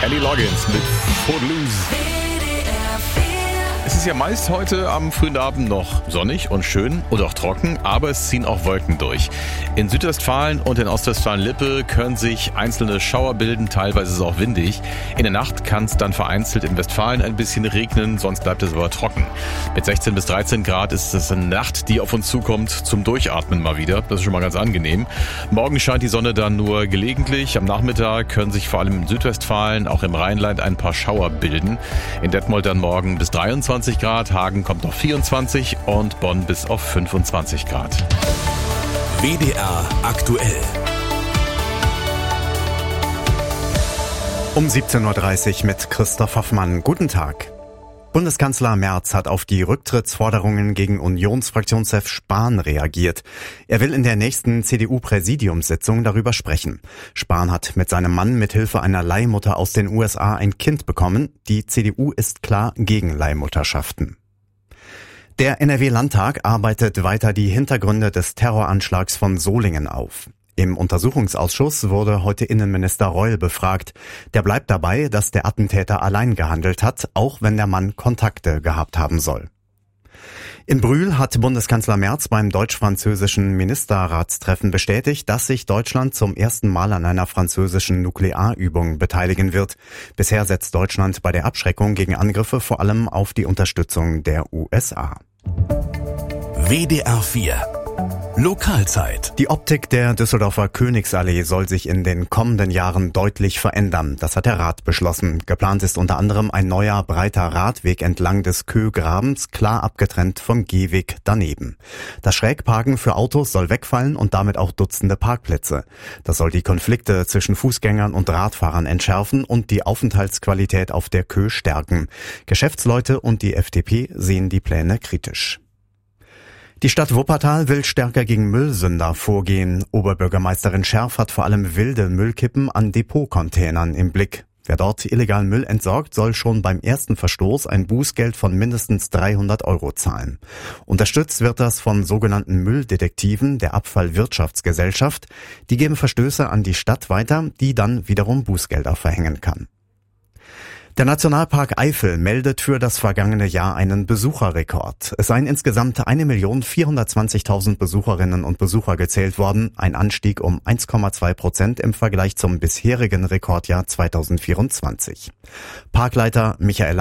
Kenny Loggins mit Footloose. Es ist ja meist heute am frühen Abend noch sonnig und schön und auch trocken, aber es ziehen auch Wolken durch. In Südwestfalen und in Ostwestfalen-Lippe können sich einzelne Schauer bilden, teilweise ist es auch windig. In der Nacht kann es dann vereinzelt in Westfalen ein bisschen regnen, sonst bleibt es aber trocken. Mit 16 bis 13 Grad ist es eine Nacht, die auf uns zukommt, zum Durchatmen mal wieder. Das ist schon mal ganz angenehm. Morgen scheint die Sonne dann nur gelegentlich. Am Nachmittag können sich vor allem in Südwestfalen, auch im Rheinland, ein paar Schauer bilden. In Detmold dann morgen bis 23 Grad, Hagen kommt auf 24 und Bonn bis auf 25 Grad. WDR aktuell. Um 17.30 Uhr mit Christoph Hoffmann. Guten Tag. Bundeskanzler Merz hat auf die Rücktrittsforderungen gegen Unionsfraktionschef Spahn reagiert. Er will in der nächsten CDU-Präsidiumssitzung darüber sprechen. Spahn hat mit seinem Mann mithilfe einer Leihmutter aus den USA ein Kind bekommen. Die CDU ist klar gegen Leihmutterschaften. Der NRW-Landtag arbeitet weiter die Hintergründe des Terroranschlags von Solingen auf. Im Untersuchungsausschuss wurde heute Innenminister Reul befragt. Der bleibt dabei, dass der Attentäter allein gehandelt hat, auch wenn der Mann Kontakte gehabt haben soll. In Brühl hat Bundeskanzler Merz beim deutsch-französischen Ministerratstreffen bestätigt, dass sich Deutschland zum ersten Mal an einer französischen Nuklearübung beteiligen wird. Bisher setzt Deutschland bei der Abschreckung gegen Angriffe vor allem auf die Unterstützung der USA. WDR 4 Lokalzeit. Die Optik der Düsseldorfer Königsallee soll sich in den kommenden Jahren deutlich verändern. Das hat der Rat beschlossen. Geplant ist unter anderem ein neuer, breiter Radweg entlang des Kögrabens, klar abgetrennt vom Gehweg daneben. Das Schrägparken für Autos soll wegfallen und damit auch Dutzende Parkplätze. Das soll die Konflikte zwischen Fußgängern und Radfahrern entschärfen und die Aufenthaltsqualität auf der Kö stärken. Geschäftsleute und die FDP sehen die Pläne kritisch. Die Stadt Wuppertal will stärker gegen Müllsünder vorgehen. Oberbürgermeisterin Scherf hat vor allem wilde Müllkippen an Depotcontainern im Blick. Wer dort illegalen Müll entsorgt, soll schon beim ersten Verstoß ein Bußgeld von mindestens 300 € zahlen. Unterstützt wird das von sogenannten Mülldetektiven der Abfallwirtschaftsgesellschaft. Die geben Verstöße an die Stadt weiter, die dann wiederum Bußgelder verhängen kann. Der Nationalpark Eifel meldet für das vergangene Jahr einen Besucherrekord. Es seien insgesamt 1.420.000 Besucherinnen und Besucher gezählt worden, ein Anstieg um 1,2% im Vergleich zum bisherigen Rekordjahr 2024. Parkleiter Michael